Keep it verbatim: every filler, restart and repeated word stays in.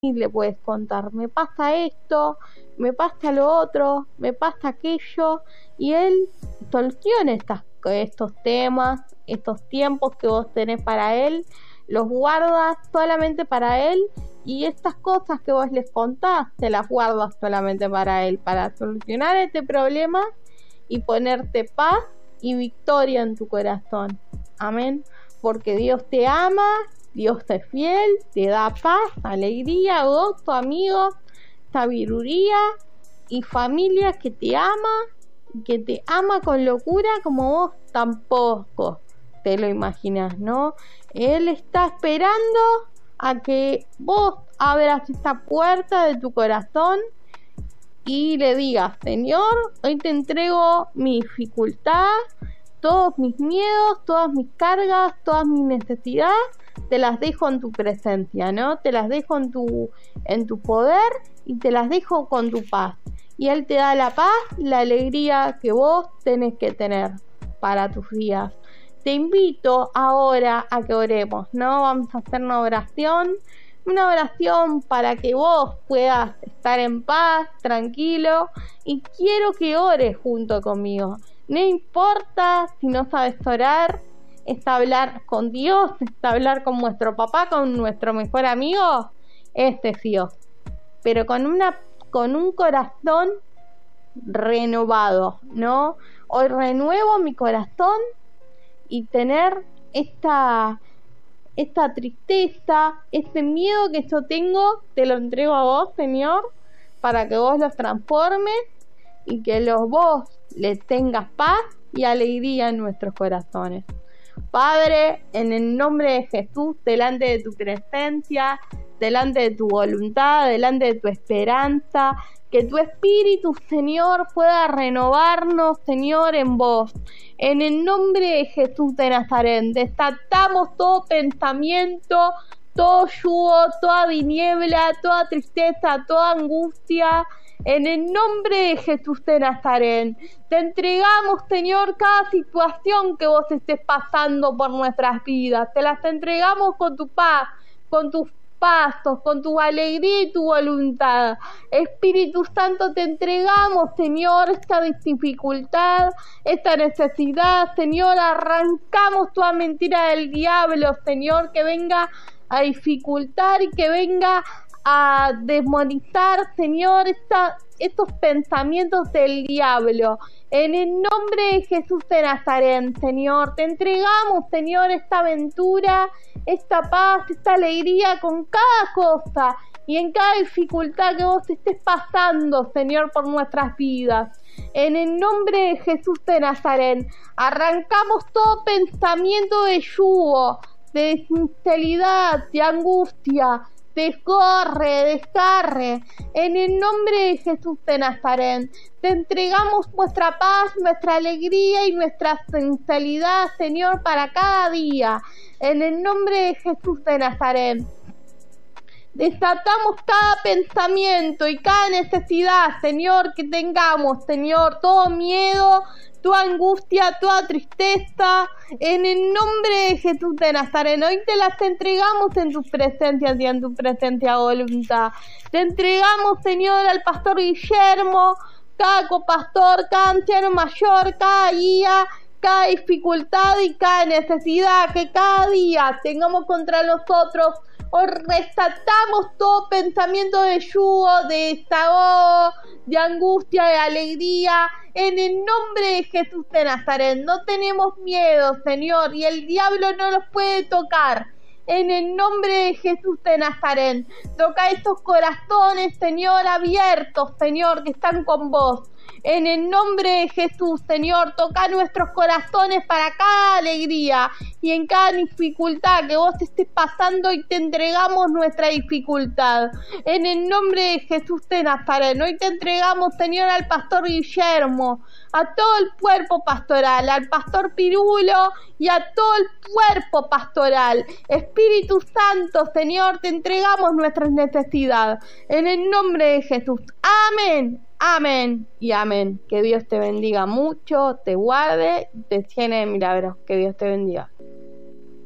y le puedes contar, me pasa esto, me pasa lo otro, me pasa aquello, y él soluciona estas, estos temas, estos tiempos que vos tenés para él, los guardas solamente para él, y estas cosas que vos les contás, te las guardas solamente para él, para solucionar este problema y ponerte paz y victoria en tu corazón. Amén. Porque Dios te ama, Dios es fiel, te da paz, alegría, gozo, amigos, sabiduría y familia que te ama, que te ama con locura como vos tampoco te lo imaginas, ¿no? Él está esperando a que vos abras esta puerta de tu corazón y le digas, Señor, hoy te entrego mi dificultad, todos mis miedos, todas mis cargas, todas mis necesidades, te las dejo en tu presencia, ¿no? Te las dejo en tu, en tu poder y te las dejo con tu paz. Y Él te da la paz, la alegría que vos tenés que tener para tus días. Te invito ahora a que oremos, ¿no? Vamos a hacer una oración, una oración para que vos puedas estar en paz, tranquilo, y quiero que ores junto conmigo. No importa si no sabes orar, es hablar con Dios, es hablar con nuestro papá, con nuestro mejor amigo, ese es Dios. Pero con una, con un corazón renovado, ¿no? Hoy renuevo mi corazón y tener esta, esta tristeza, este miedo que yo tengo, te lo entrego a vos, Señor, para que vos los transformes y que los vos les tengas paz y alegría en nuestros corazones. Padre, en el nombre de Jesús, delante de tu presencia, delante de tu voluntad, delante de tu esperanza, que tu Espíritu, Señor, pueda renovarnos, Señor, en vos. En el nombre de Jesús de Nazaret, desatamos todo pensamiento, todo yugo, toda tiniebla, toda tristeza, toda angustia. En el nombre de Jesús de Nazaret, te entregamos, Señor, cada situación que vos estés pasando por nuestras vidas. Te las entregamos con tu paz, con tus pasos, con tu alegría y tu voluntad. Espíritu Santo, te entregamos, Señor, esta dificultad, esta necesidad, Señor, arrancamos toda mentira del diablo, Señor, que venga a dificultar y que venga a demonizar, Señor, esta, estos pensamientos del diablo. En el nombre de Jesús de Nazaret, Señor, te entregamos, Señor, esta aventura, esta paz, esta alegría con cada cosa y en cada dificultad que vos estés pasando, Señor, por nuestras vidas. En el nombre de Jesús de Nazaret, arrancamos todo pensamiento de yugo, de sinceridad, de angustia, descorre, descarre, en el nombre de Jesús de Nazaret. Te entregamos nuestra paz, nuestra alegría y nuestra sinceridad, Señor, para cada día, en el nombre de Jesús de Nazaret. Desatamos cada pensamiento y cada necesidad, Señor, que tengamos, Señor, todo miedo, toda angustia, toda tristeza, en el nombre de Jesús de Nazaret. Hoy te las entregamos en tu presencia y en tu presencia voluntad. Te entregamos, Señor, al pastor Guillermo, cada copastor, cada anciano mayor, cada guía, cada dificultad y cada necesidad que cada día tengamos contra nosotros. Hoy resatamos todo pensamiento de yugo, de desahogo, de angustia, de alegría, en el nombre de Jesús de Nazaret. No tenemos miedo, Señor, y el diablo no nos puede tocar. En el nombre de Jesús de Nazaret, toca estos corazones, Señor, abiertos, Señor, que están con vos. En el nombre de Jesús, Señor, toca nuestros corazones para cada alegría y en cada dificultad que vos estés pasando y te entregamos nuestra dificultad. En el nombre de Jesús de Nazaret, hoy te entregamos, Señor, al pastor Guillermo, a todo el cuerpo pastoral, al pastor Pirulo y a todo el cuerpo pastoral. Espíritu Santo, Señor, te entregamos nuestras necesidades. En el nombre de Jesús. Amén. Amén y amén. Que Dios te bendiga mucho, te guarde, te llene de milagros. Que Dios te bendiga.